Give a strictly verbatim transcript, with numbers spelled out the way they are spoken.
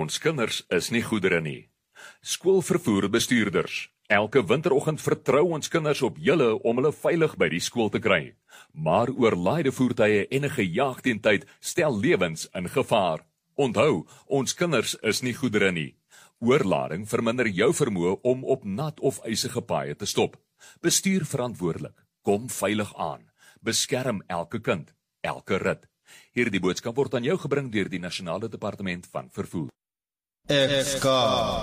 Ons kinders is nie goedere nie. Skoolvervoerbestuurders. Elke winteroggend vertrou ons kinders op julle om hulle veilig by die skool te kry. Maar oorlaaide voertuie en 'n gejaagdheid stel lewens in gevaar. Onthou, ons kinders is nie goedere nie. Oorlading verminder jou vermoë om op nat of ysige paaie te stop. Bestuur verantwoordelik. Kom veilig aan. Beskerm elke kind, elke rit. Hierdie boodskap word aan jou gebring deur die Nasionale Departement van Vervoer. F K